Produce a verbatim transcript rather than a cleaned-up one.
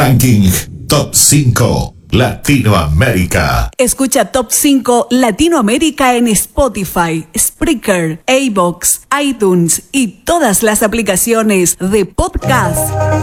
Ranking Top cinco Latinoamérica. Escucha Top cinco Latinoamérica en Spotify, Spreaker, iVoox, iTunes y todas las aplicaciones de podcast.